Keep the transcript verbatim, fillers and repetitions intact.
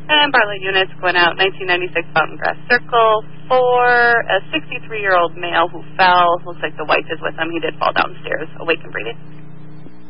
And Bartlett units going out nineteen ninety-six Fountain Grass Circle for a sixty-three-year-old male who fell. Looks like the wife is with him. He did fall downstairs, awake and breathing.